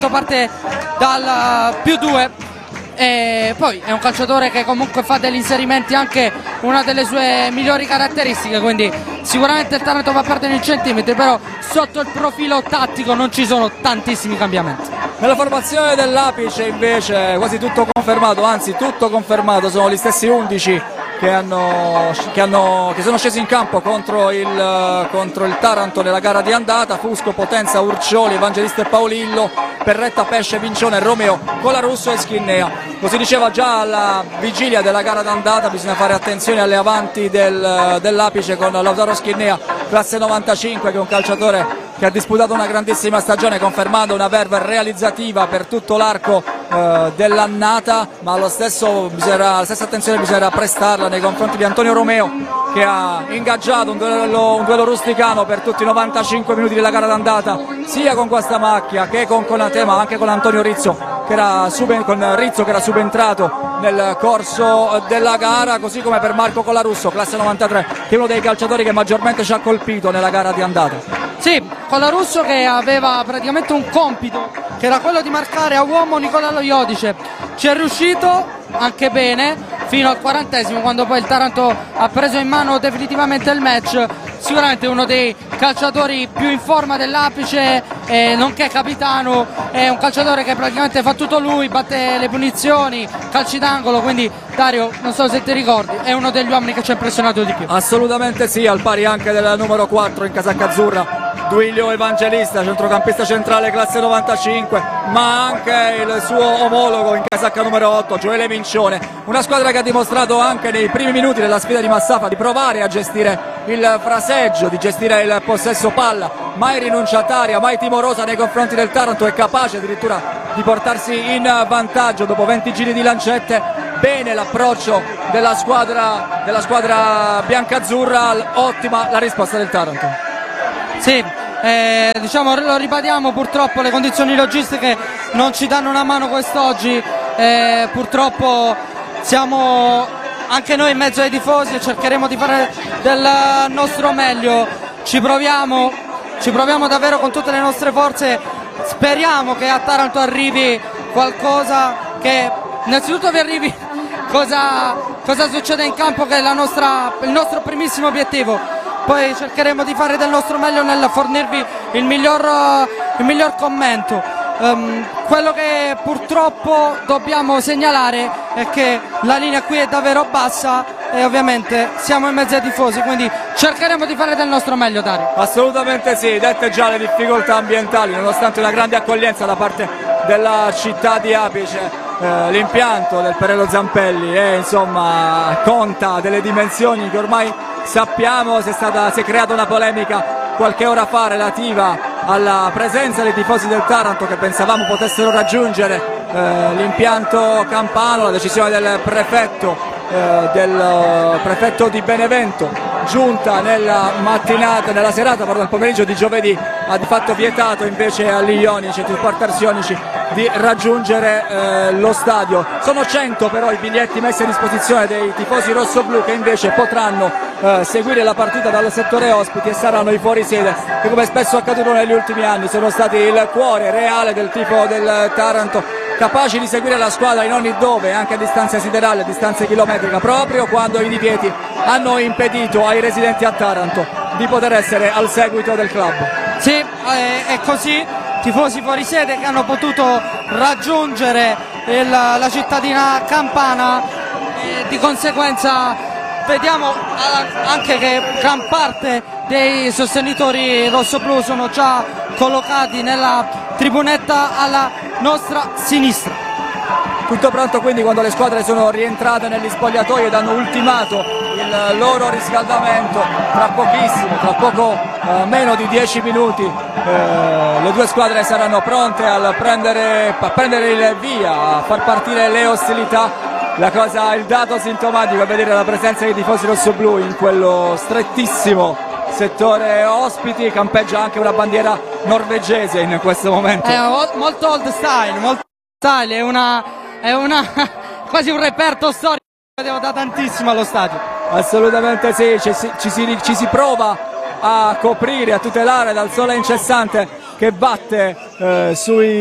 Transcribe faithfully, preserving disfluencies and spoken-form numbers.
parte dal più due e poi è un calciatore che comunque fa degli inserimenti, anche una delle sue migliori caratteristiche, quindi sicuramente il Taranto va a perdere in centimetri, però sotto il profilo tattico non ci sono tantissimi cambiamenti. Nella formazione dell'Apice invece quasi tutto confermato, anzi tutto confermato, sono gli stessi undici che, hanno, che, hanno, che sono scesi in campo contro il, contro il Taranto nella gara di andata: Fusco, Potenza, Urcioli, Evangelista e Paolillo, Perretta, Pesce, Vincione, Romeo, Colarusso e Schinnea. Così diceva già alla vigilia della gara d'andata, bisogna fare attenzione alle avanti del, dell'Apice con Lautaro Schinnea, classe novantacinque, che è un calciatore che ha disputato una grandissima stagione, confermando una verve realizzativa per tutto l'arco eh, dell'annata, ma allo stesso bisognerà, la stessa attenzione bisognerà prestarla nei confronti di Antonio Romeo, che ha ingaggiato un duello, un duello rusticano per tutti i novantacinque minuti della gara d'andata, sia con questa macchia che con Conate, ma anche con Antonio Rizzo, che era sub, con Rizzo che era subentrato nel corso della gara, così come per Marco Colarusso, classe novantatré, che è uno dei calciatori che maggiormente ci ha colpito nella gara di andata. Sì, Colarusso che aveva praticamente un compito, che era quello di marcare a uomo Nicola Iodice. Ci è riuscito anche bene fino al quarantesimo, quando poi il Taranto ha preso in mano definitivamente il match. Sicuramente uno dei calciatori più in forma dell'Apice, eh, nonché capitano, è un calciatore che praticamente fa tutto lui, batte le punizioni, calci d'angolo, quindi Dario, non so se ti ricordi, è uno degli uomini che ci ha impressionato di più. Assolutamente sì, al pari anche del numero quattro in casacca azzurra, Duilio Evangelista, centrocampista centrale classe novantacinque, ma anche il suo omologo in casacca numero otto, Gioele Vincione. Una squadra che ha dimostrato anche nei primi minuti della sfida di Massafa di provare a gestire il fraseggio, di gestire il possesso palla, mai rinunciataria, mai timorosa nei confronti del Taranto, è capace addirittura di portarsi in vantaggio dopo venti giri di lancette. Bene l'approccio della squadra, della squadra biancazzurra, ottima la risposta del Taranto. Sì, eh, diciamo, lo ribadiamo, purtroppo le condizioni logistiche non ci danno una mano quest'oggi, eh, purtroppo siamo anche noi in mezzo ai tifosi e cercheremo di fare del nostro meglio, ci proviamo, ci proviamo davvero con tutte le nostre forze, speriamo che a Taranto arrivi qualcosa, che innanzitutto vi arrivi cosa, cosa succede in campo, che è la nostra, il nostro primissimo obiettivo. Poi cercheremo di fare del nostro meglio nel fornirvi il miglior, il miglior commento. Um, quello che purtroppo dobbiamo segnalare è che la linea qui è davvero bassa e ovviamente siamo in mezzo ai tifosi, quindi cercheremo di fare del nostro meglio, Dario. Assolutamente sì, dette già le difficoltà ambientali, nonostante una grande accoglienza da parte della città di Apice, eh, l'impianto del Perello Zampelli è, insomma, conta delle dimensioni che ormai sappiamo. Si è, stata, si è creata una polemica qualche ora fa relativa alla presenza dei tifosi del Taranto che pensavamo potessero raggiungere eh, l'impianto campano. La decisione del prefetto, eh, del prefetto di Benevento, giunta nella mattinata, nella serata, pardon, pomeriggio di giovedì, ha di fatto vietato invece agli ionici, ai supporters ionici, di raggiungere eh, lo stadio. Sono cento però i biglietti messi a disposizione dei tifosi rossoblù, che invece potranno eh, seguire la partita dal settore ospiti e saranno i fuorisede, che come spesso accaduto negli ultimi anni sono stati il cuore reale del tifo del Taranto, capaci di seguire la squadra in ogni dove, anche a distanza siderale, a distanza chilometrica, proprio quando i divieti hanno impedito ai residenti a Taranto di poter essere al seguito del club. Sì, eh, è così, tifosi fuori sede che hanno potuto raggiungere il, la cittadina campana e di conseguenza vediamo anche che gran parte dei sostenitori rossoblù sono già collocati nella tribunetta alla nostra sinistra. Tutto pronto quindi quando le squadre sono rientrate negli spogliatoi ed hanno ultimato il loro riscaldamento. Tra pochissimo, tra poco eh, meno di dieci minuti, eh, le due squadre saranno pronte al prendere, a prendere il via, a far partire le ostilità. La cosa, il dato sintomatico è vedere la presenza dei tifosi rossoblù in quello strettissimo settore ospiti. Campeggia anche una bandiera norvegese in questo momento. È molto old style, molto style, è una, è una quasi un reperto storico che vedevo da tantissimo allo stadio. Assolutamente sì, ci si, ci si, ci si prova a coprire, a tutelare dal sole incessante che batte eh, sui